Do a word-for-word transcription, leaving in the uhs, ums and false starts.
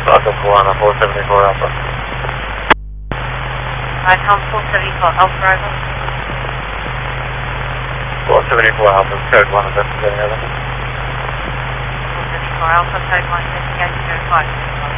Welcome to one, four seventy-four Alpha. I come four seventy-four Alpha over. four seventy-four Alpha, code one, investigating over. four seventy-four Alpha, code one, investigating zero five.